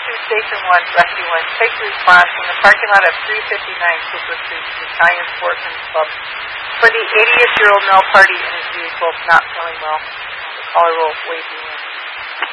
Station 1, Rescue 1. Take response in the parking lot of 359 Cooper Street, the Italian Sportsman's Club. For the 88-year-old male party in his vehicle, not feeling well. The caller will wait you in.